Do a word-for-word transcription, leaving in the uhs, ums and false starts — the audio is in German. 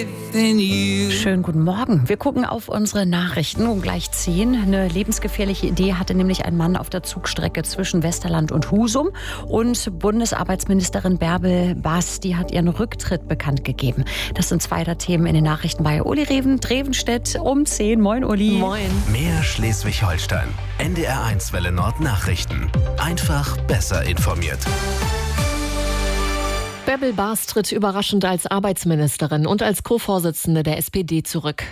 Schönen guten Morgen. Wir gucken auf unsere Nachrichten um gleich zehn. Eine lebensgefährliche Idee hatte nämlich ein Mann auf der Zugstrecke zwischen Westerland und Husum. Und Bundesarbeitsministerin Bärbel Baas, die hat ihren Rücktritt bekannt gegeben. Das sind zwei der Themen in den Nachrichten bei Uli Reven, Drevenstedt um zehn. Moin, Uli. Moin. Mehr Schleswig-Holstein. N D R eins Welle Nord Nachrichten. Einfach besser informiert. Bärbel Baas tritt überraschend als Arbeitsministerin und als Co-Vorsitzende der S P D zurück.